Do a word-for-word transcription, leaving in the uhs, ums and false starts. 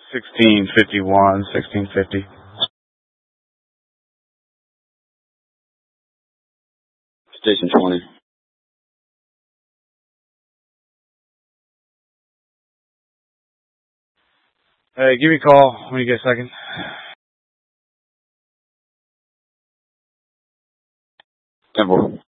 sixteen fifty-one, sixteen fifty. Station twenty. Hey, give me a call when you get a second. Temple.